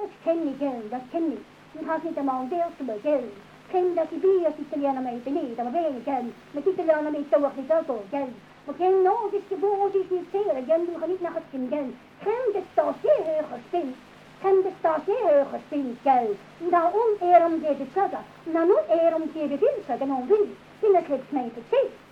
dat ken ik, dat ken ik. Het gaat niet allemaal deel te beginnen. Geen dat die bier is Italianen mee beneden, maar ben ik, met Italianen mee toch niet auto, maar geen nood is geboren, is niet zeer, we gaan niet naar het kind. Geen de stasje hoger spin. Geen de stasje hoger spin, en dan oneer om te zeggen, en dan oneer om te zeggen, en dan wil, in het licht mee te zien.